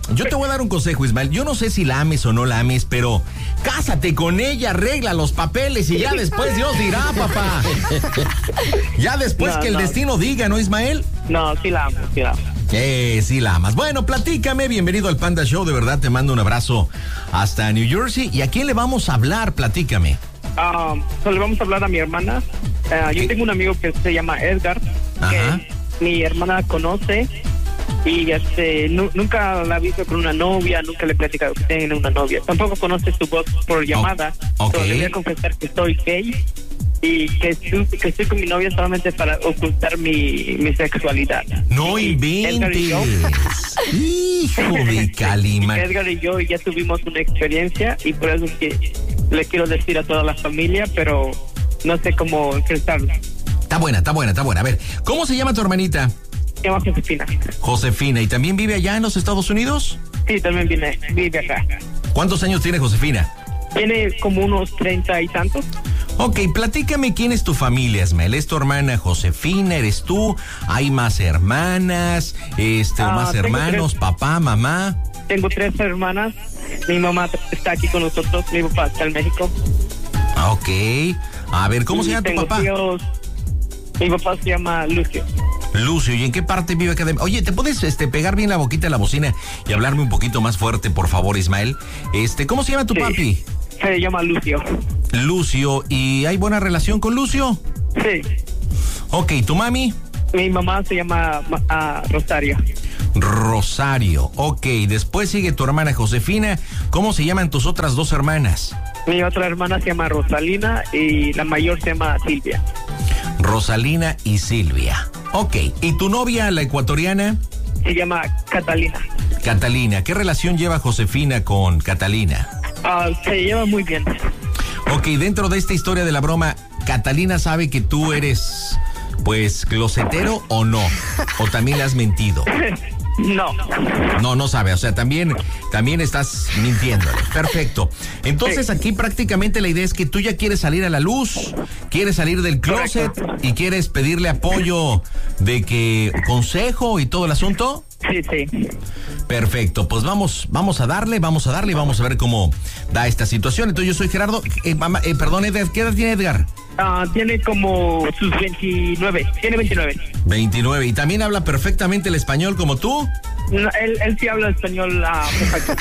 yo te voy a dar un consejo, Ismael. Yo no sé si la ames o no la ames, pero cásate con ella, arregla los papeles y ya después Dios dirá, papá. Ya después que el destino diga, ¿no, Ismael? No, sí la amo, sí la amo. Sí la amas. Bueno, platícame, bienvenido al Panda Show, de verdad te mando un abrazo hasta New Jersey. ¿Y a quién le vamos a hablar? Platícame. Le vamos a hablar a mi hermana. Yo tengo un amigo que se llama Edgar, que mi hermana conoce y nunca la he visto con una novia, nunca le he platicado que tiene una novia. Tampoco conoce su voz por llamada. Okay. Le voy a confesar que soy gay y que estoy con mi novia solamente para ocultar mi sexualidad. No inventes. Hijo de Calima. Edgar y yo ya tuvimos una experiencia y por eso es que le quiero decir a toda la familia, pero no sé cómo enfrentarlo. Está buena. A ver, ¿cómo se llama tu hermanita? Se llama Josefina. Josefina, ¿y también vive allá en los Estados Unidos? Sí, también vive acá. ¿Cuántos años tiene Josefina? Tiene como unos 30 y tantos. Ok, platícame quién es tu familia, Ismael. ¿Es tu hermana Josefina? ¿Eres tú? ¿Hay más hermanas? ¿O más hermanos? ¿Papá, mamá? Tengo 3 hermanas. Mi mamá está aquí con nosotros. Mi papá está en México. Ok. A ver, ¿cómo se llama tu papá? Tíos. Mi papá se llama Lucio. Lucio, ¿y en qué parte vive acá? Oye, ¿te puedes pegar bien la boquita de la bocina y hablarme un poquito más fuerte, por favor, Ismael? ¿Cómo se llama tu papi? Se llama Lucio. Lucio, ¿y hay buena relación con Lucio? Sí. Ok, ¿tu mami? Mi mamá se llama Rosario. Rosario, ok. Después sigue tu hermana Josefina. ¿Cómo se llaman tus otras 2 hermanas? Mi otra hermana se llama Rosalina y la mayor se llama Silvia. Rosalina y Silvia. Ok, ¿y tu novia, la ecuatoriana? Se llama Catalina. Catalina, ¿qué relación lleva Josefina con Catalina? Se lleva muy bien. Ok, dentro de esta historia de la broma, ¿Catalina sabe que tú eres, pues, closetero o no? ¿O también le has mentido? No sabe, o sea, también estás mintiéndole. Perfecto. Entonces aquí prácticamente la idea es que tú ya quieres salir a la luz, quieres salir del closet. Correcto. Y quieres pedirle apoyo de que consejo y todo el asunto. Sí. Perfecto, pues vamos a darle y vamos a ver cómo da esta situación. Entonces yo soy Gerardo, perdón, Edgar, ¿qué edad tiene Edgar? Tiene como sus 29, tiene 29. 29, ¿y también habla perfectamente el español como tú? No, él sí habla español perfecto.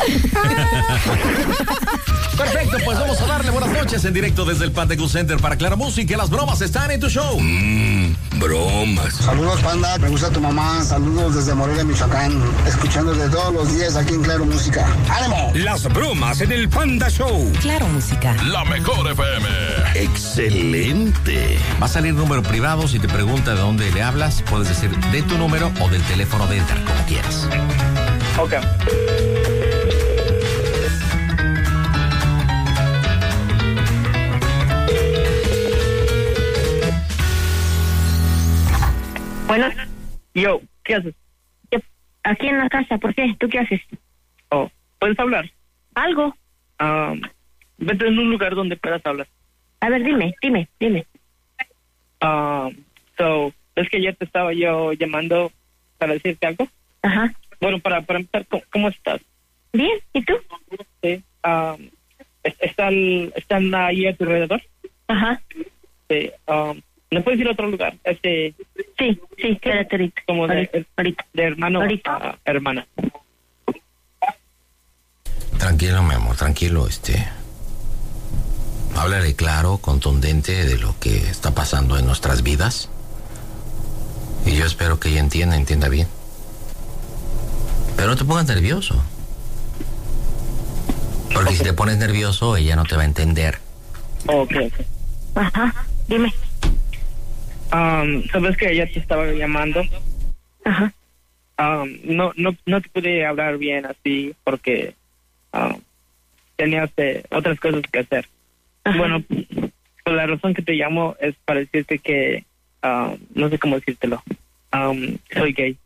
Perfecto, pues vamos a darle buenas noches en directo desde el Panda Cool Center para Claro Música. Las bromas están en tu show. Bromas. Saludos, Panda, me gusta tu mamá. Saludos desde Morelia, Michoacán. Escuchándote todos los días aquí en Claro Música. ¡Ánimo! Las bromas en el Panda Show. Claro Música. La mejor FM. Excelente. Va a salir número privado. Si te pregunta de dónde le hablas, puedes decir de tu número o del teléfono de Edgar, como quieras. Ok. Bueno. Yo, ¿qué haces? Aquí en la casa, ¿por qué? ¿Tú qué haces? ¿Puedes hablar? ¿Algo? Vete en un lugar donde puedas hablar. A ver, dime. Es que ya te estaba yo llamando para decirte algo. Ajá. Bueno, para empezar, ¿cómo estás? Bien, ¿y tú? Sí. ¿Están ahí a tu alrededor? Ajá. Sí. ¿No puedes ir a otro lugar? Sí, espérate ahorita. Como de hermano a hermana. Tranquilo, mi amor, tranquilo, háblale claro, contundente de lo que está pasando en nuestras vidas. Y yo espero que ella entienda bien. Pero no te pongas nervioso. Porque si te pones nervioso, ella no te va a entender. Ok. Ajá, dime. ¿Sabes que ella te estaba llamando? Ajá. No te pude hablar bien así porque tenías otras cosas que hacer. Ajá. Bueno, pues la razón que te llamo es para decirte que no sé cómo decírtelo. Soy gay.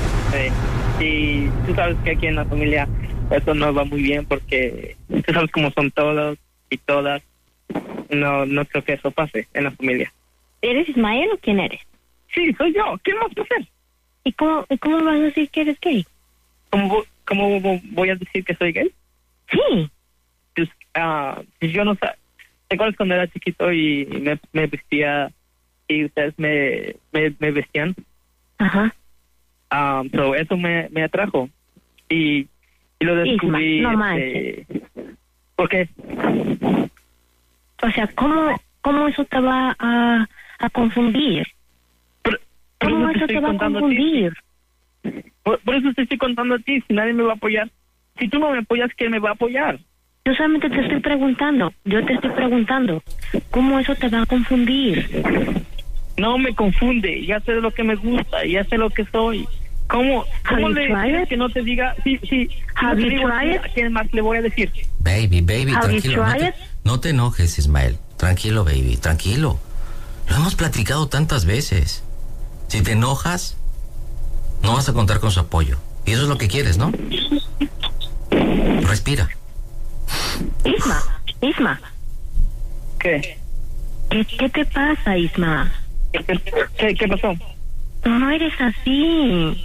Y tú sabes que aquí en la familia eso no va muy bien porque tú sabes cómo son todos y todas. No creo que eso pase en la familia. ¿Eres Ismael o quién eres? Sí, soy yo. ¿Qué más va a hacer? ¿Y cómo vas a decir que eres gay? ¿Cómo voy a decir que soy gay? Sí. Pues, yo no sé. ¿Te acuerdas cuando era chiquito y me vestía y ustedes me vestían? Ajá. So eso me atrajo y lo descubrí. Isma, no manches. ¿Por qué? O sea, ¿cómo eso te va a confundir? ¿Cómo eso te va a confundir? Por eso te estoy contando a ti, si nadie me va a apoyar. Si tú no me apoyas, ¿quién me va a apoyar? Yo solamente te estoy preguntando, ¿cómo eso te va a confundir? No me confunde, ya sé lo que me gusta, ya sé lo que soy. ¿Cómo le dices que no te diga? Sí. Have you tried it? ¿A quién más le voy a decir? Baby, Have you tranquilo. tried it? No te enojes, Ismael. Tranquilo, baby, tranquilo. Lo hemos platicado tantas veces. Si te enojas, no vas a contar con su apoyo. Y eso es lo que quieres, ¿no? Respira. Isma. ¿Qué? ¿Qué te pasa, Isma? ¿Qué pasó? No eres así.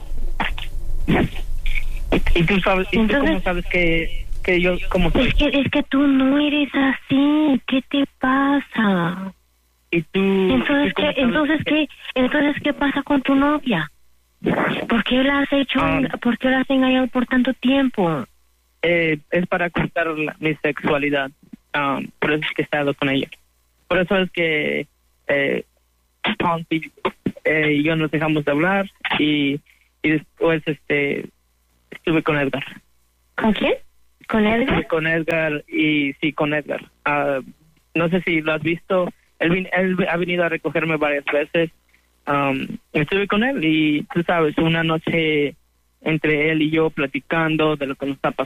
¿Y tú sabes? ¿Y tú cómo sabes que yo cómo soy? Es que tú no eres así. ¿Qué te pasa? ¿Y tú? Entonces qué pasa con tu novia? ¿Por qué la has hecho? ¿Por qué la has engañado por tanto tiempo? Es para ocultar mi sexualidad. Por eso es que he estado con ella. Por eso es que Ponzi y yo nos dejamos de hablar y después estuve con Edgar. ¿Con quién? ¿Con Edgar? Estuve con Edgar y sí, con Edgar. No sé si lo has visto. Él ha venido a recogerme varias veces. Estuve con él y tú sabes, una noche entre él y yo platicando de lo que nos